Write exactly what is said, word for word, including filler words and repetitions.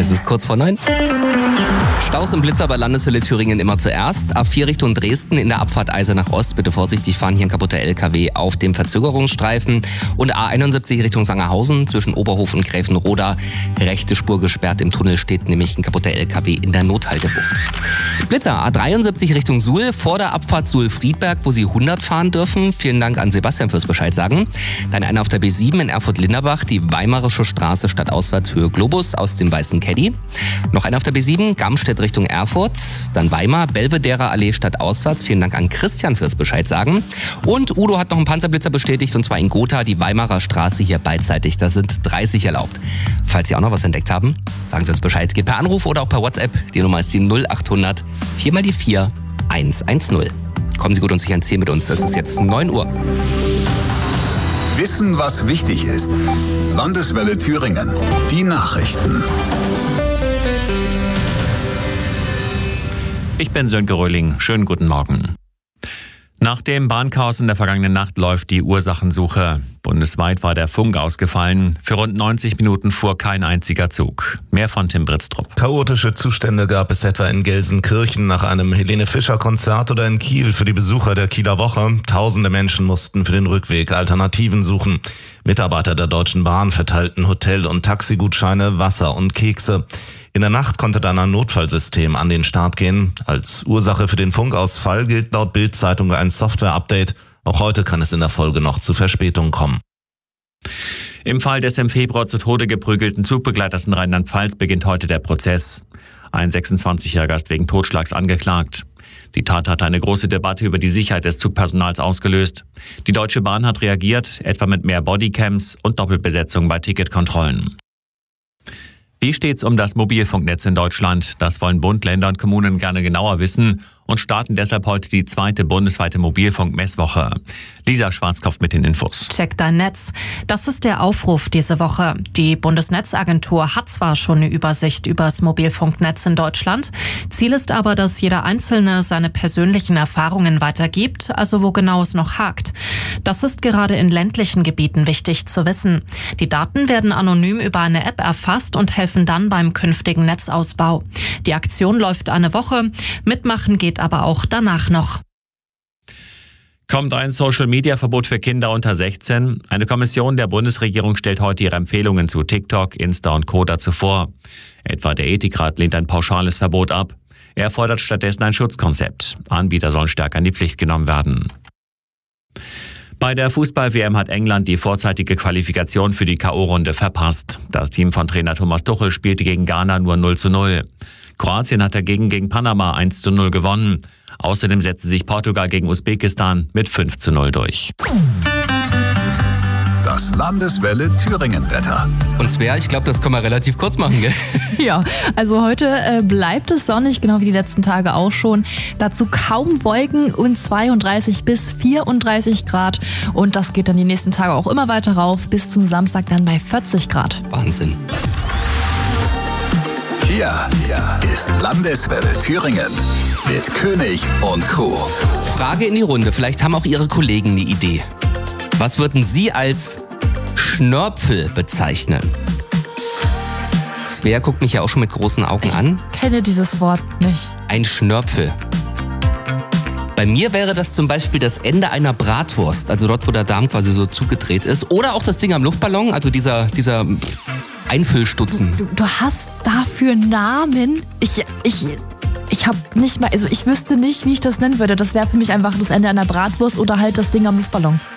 Es ist kurz vor neun. Staus und Blitzer bei Landeshölle Thüringen immer zuerst. A vier Richtung Dresden in der Abfahrt Eisenach Ost. Bitte vorsichtig fahren, hier ein kaputter L K W auf dem Verzögerungsstreifen. Und A einundsiebzig Richtung Sangerhausen zwischen Oberhof und Gräfenroda. Rechte Spur gesperrt. Im Tunnel steht nämlich ein kaputter L K W in der Nothaltebucht. Blitzer A dreiundsiebzig Richtung Suhl vor der Abfahrt Suhl-Friedberg, wo Sie hundert fahren dürfen. Vielen Dank an Sebastian fürs Bescheid sagen. Dann einer auf der B sieben in Erfurt-Linderbach, die Weimarische Straße stadtauswärts Höhe Globus aus dem weißen Caddy. Noch einer auf der B sieben, Gamstedt Richtung Erfurt. Dann Weimar, Belvederer Allee stadtauswärts. Vielen Dank an Christian fürs Bescheid sagen. Und Udo hat noch einen Panzerblitzer bestätigt, und zwar in Gotha, die Weimarer Straße hier beidseitig. Da sind dreißig erlaubt. Falls Sie auch noch was entdeckt haben, sagen Sie uns Bescheid. Geht per Anruf oder auch per WhatsApp. Die Nummer ist die null achthundert vier mal die vier eins eins null. Kommen Sie gut und sicher ins Ziel mit uns. Es ist jetzt neun Uhr. Wissen, was wichtig ist. Landeswelle Thüringen. Die Nachrichten. Ich bin Sönke Röhling. Schönen guten Morgen. Nach dem Bahnchaos in der vergangenen Nacht läuft die Ursachensuche. Bundesweit war der Funk ausgefallen. Für rund neunzig Minuten fuhr kein einziger Zug. Mehr von Tim Britztrup. Chaotische Zustände gab es etwa in Gelsenkirchen nach einem Helene-Fischer-Konzert oder in Kiel für die Besucher der Kieler Woche. Tausende Menschen mussten für den Rückweg Alternativen suchen. Mitarbeiter der Deutschen Bahn verteilten Hotel- und Taxigutscheine, Wasser und Kekse. In der Nacht konnte dann ein Notfallsystem an den Start gehen. Als Ursache für den Funkausfall gilt laut Bild-Zeitung ein Software-Update. Auch heute kann es in der Folge noch zu Verspätungen kommen. Im Fall des im Februar zu Tode geprügelten Zugbegleiters in Rheinland-Pfalz beginnt heute der Prozess. Ein sechsundzwanzigjähriger ist wegen Totschlags angeklagt. Die Tat hat eine große Debatte über die Sicherheit des Zugpersonals ausgelöst. Die Deutsche Bahn hat reagiert, etwa mit mehr Bodycams und Doppelbesetzung bei Ticketkontrollen. Wie steht's um das Mobilfunknetz in Deutschland? Das wollen Bund, Länder und Kommunen gerne genauer wissen und starten deshalb heute die zweite bundesweite Mobilfunkmesswoche. Lisa Schwarzkopf mit den Infos. Check dein Netz. Das ist der Aufruf diese Woche. Die Bundesnetzagentur hat zwar schon eine Übersicht über das Mobilfunknetz in Deutschland. Ziel ist aber, dass jeder Einzelne seine persönlichen Erfahrungen weitergibt, also wo genau es noch hakt. Das ist gerade in ländlichen Gebieten wichtig zu wissen. Die Daten werden anonym über eine App erfasst und helfen dann beim künftigen Netzausbau. Die Aktion läuft eine Woche. Mitmachen geht aber auch danach noch. Kommt ein Social-Media-Verbot für Kinder unter sechzehn? Eine Kommission der Bundesregierung stellt heute ihre Empfehlungen zu TikTok, Insta und Co. dazu vor. Etwa der Ethikrat lehnt ein pauschales Verbot ab. Er fordert stattdessen ein Schutzkonzept. Anbieter sollen stärker in die Pflicht genommen werden. Bei der Fußball-W M hat England die vorzeitige Qualifikation für die K O-Runde verpasst. Das Team von Trainer Thomas Tuchel spielte gegen Ghana nur null zu null. Kroatien hat dagegen gegen Panama eins zu null gewonnen. Außerdem setzte sich Portugal gegen Usbekistan mit fünf zu null durch. Das Landeswelle Thüringen-Wetter. Und Svea, ich glaube, das können wir relativ kurz machen, gell? Ja, also heute äh, bleibt es sonnig, genau wie die letzten Tage auch schon. Dazu kaum Wolken und zweiunddreißig bis vierunddreißig Grad. Und das geht dann die nächsten Tage auch immer weiter rauf, bis zum Samstag dann bei vierzig Grad. Wahnsinn. Hier ist Landeswelle Thüringen mit König und Co. Frage in die Runde. Vielleicht haben auch Ihre Kollegen eine Idee. Was würden Sie als Schnörpfel bezeichnen? Svea guckt mich ja auch schon mit großen Augen an. Ich kenne dieses Wort nicht. Ein Schnörpfel. Bei mir wäre das zum Beispiel das Ende einer Bratwurst, also dort, wo der Darm quasi so zugedreht ist. Oder auch das Ding am Luftballon, also dieser, dieser Einfüllstutzen. Du, du hast dafür Namen? Ich, ich, ich habe nicht mal, also ich wüsste nicht, wie ich das nennen würde. Das wäre für mich einfach das Ende einer Bratwurst oder halt das Ding am Luftballon.